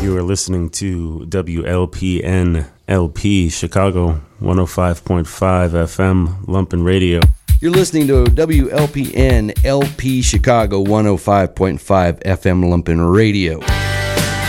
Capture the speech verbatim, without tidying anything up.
You are listening to W L P N L P Chicago one oh five point five F M Lumpen Radio. You're listening to W L P N L P Chicago one oh five point five F M Lumpen Radio.